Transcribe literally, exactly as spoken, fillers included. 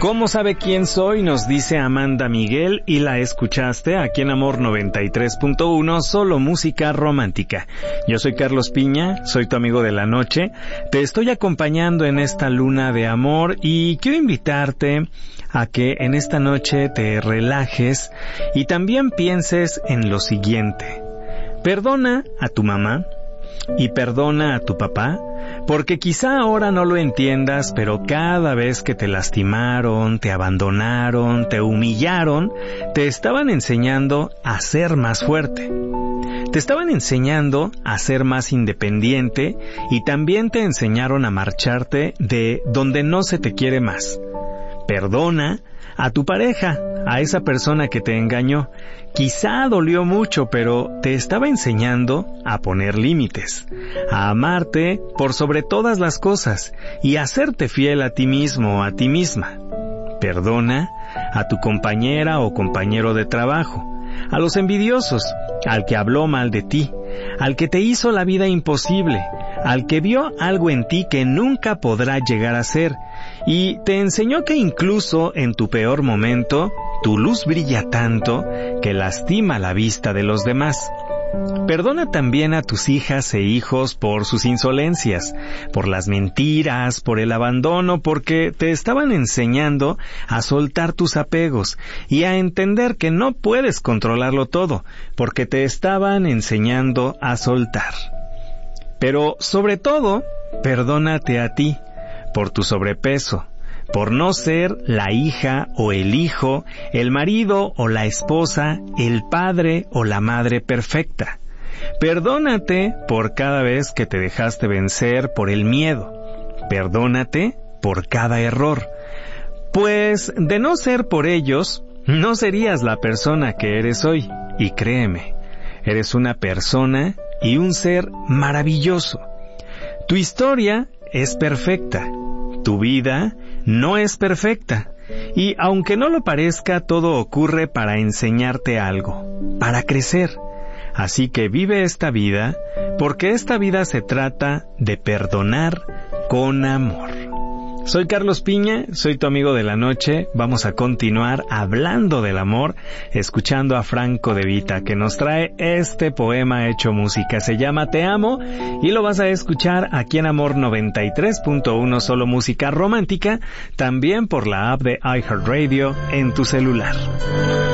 ¿Cómo sabe quién soy? Nos dice Amanda Miguel y la escuchaste aquí en Amor noventa y tres punto uno, solo música romántica. Yo soy Carlos Piña, soy tu amigo de la noche. Te estoy acompañando en esta luna de amor y quiero invitarte a que en esta noche te relajes y también pienses en lo siguiente. Perdona a tu mamá y perdona a tu papá, porque quizá ahora no lo entiendas, pero cada vez que te lastimaron, te abandonaron, te humillaron, te estaban enseñando a ser más fuerte. Te estaban enseñando a ser más independiente y también te enseñaron a marcharte de donde no se te quiere más. Perdona a tu pareja, a esa persona que te engañó. Quizá dolió mucho, pero te estaba enseñando a poner límites, a amarte por sobre todas las cosas y a serte fiel a ti mismo o a ti misma. Perdona a tu compañera o compañero de trabajo, a los envidiosos, al que habló mal de ti, al que te hizo la vida imposible, al que vio algo en ti que nunca podrá llegar a ser y te enseñó que incluso en tu peor momento, tu luz brilla tanto que lastima la vista de los demás. Perdona también a tus hijas e hijos por sus insolencias, por las mentiras, por el abandono, porque te estaban enseñando a soltar tus apegos y a entender que no puedes controlarlo todo, porque te estaban enseñando a soltar. Pero sobre todo, perdónate a ti por tu sobrepeso, por no ser la hija o el hijo, el marido o la esposa, el padre o la madre perfecta. Perdónate por cada vez que te dejaste vencer por el miedo. Perdónate por cada error. Pues de no ser por ellos, no serías la persona que eres hoy. Y créeme, eres una persona y un ser maravilloso. Tu historia es perfecta. Tu vida no es perfecta. Y aunque no lo parezca, todo ocurre para enseñarte algo, para crecer. Así que vive esta vida, porque esta vida se trata de perdonar con amor. Soy Carlos Piña, soy tu amigo de la noche. Vamos a continuar hablando del amor, escuchando a Franco De Vita, que nos trae este poema hecho música. Se llama Te Amo y lo vas a escuchar aquí en Amor noventa y tres punto uno, solo música romántica, también por la app de iHeartRadio en tu celular.